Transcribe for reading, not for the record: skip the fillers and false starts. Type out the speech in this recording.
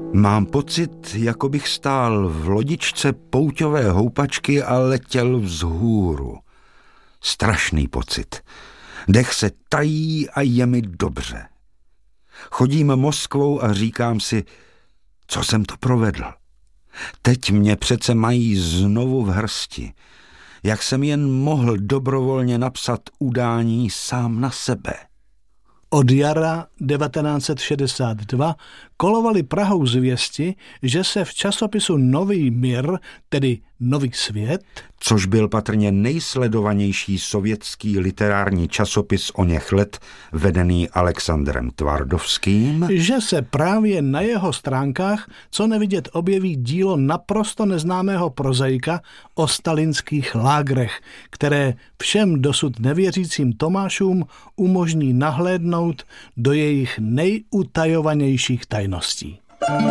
Mám pocit, jako bych stál v lodičce pouťové houpačky a letěl vzhůru. Strašný pocit. Dech se tají a je mi dobře. Chodím Moskvou a říkám si, co jsem to provedl. Teď mě přece mají znovu v hrsti. Jak jsem jen mohl dobrovolně napsat udání sám na sebe. Od jara 1962 kolovaly Prahou zvěsti, že se v časopisu Nový mír, tedy Nový svět, což byl patrně nejsledovanější sovětský literární časopis oněch let, vedený Alexandrem Tvardovským, že se právě na jeho stránkách co nevidět objeví dílo naprosto neznámého prozaika o stalinských lágrech, které všem dosud nevěřícím Tomášům umožní nahlédnout do jejich nejutajovanějších tajností.